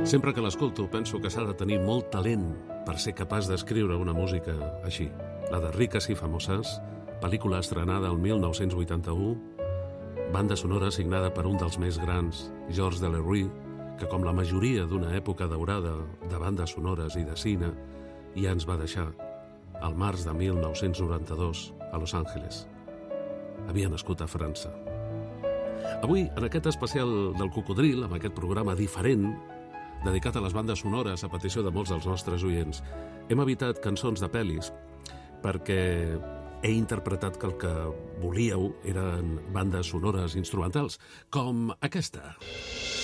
Sempre que l'escolto penso que s'ha de tenir molt talent per ser capaç d'escriure una música així. La de Riques i famoses, pel·lícula estrenada el 1981, banda sonora signada per un dels més grans, Georges Delerue, que com la majoria d'una època daurada de bandes sonores i de cine, ja ens va deixar al març de 1992 a Los Angeles. Havia nascut a França. Avui, en aquest especial del Cocodril, amb aquest programa diferent, dedicat a les bandes sonores a petició de molts dels nostres oients, hem evitat cançons de pel·lis perquè he interpretat que el que volíeu eren bandes sonores instrumentals, com aquesta.